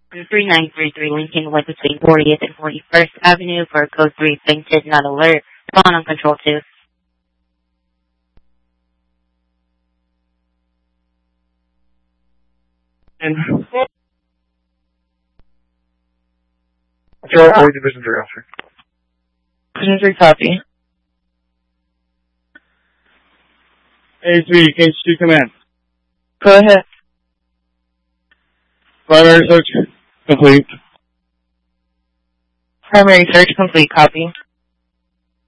3933 Lincoln Way between 40th and 41st Avenue for code 3 fainted, not alert. Phone on control 2. And Control 4 Division 3 officer. Division 3 copy. A3, K2 command. Go ahead. Primary search complete. Primary search complete, copy.